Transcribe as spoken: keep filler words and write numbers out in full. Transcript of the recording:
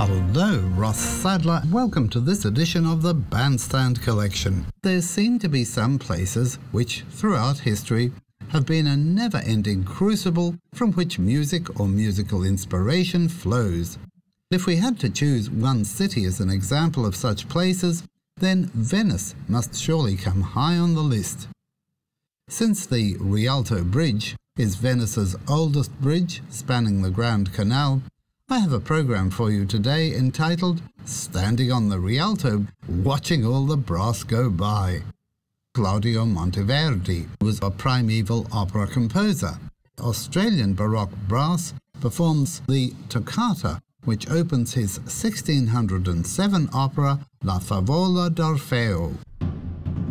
Hello, Ross Sadler. Welcome to this edition of the Bandstand Collection. There seem to be some places which, throughout history, have been a never-ending crucible from which music or musical inspiration flows. If we had to choose one city as an example of such places, then Venice must surely come high on the list. Since the Rialto Bridge is Venice's oldest bridge spanning the Grand Canal, I have a program for you today entitled Standing on the Rialto, Watching All the Brass Go By. Claudio Monteverdi was a primeval opera composer. Australian Baroque brass performs the toccata, which opens his sixteen oh seven opera La Favola d'Orfeo.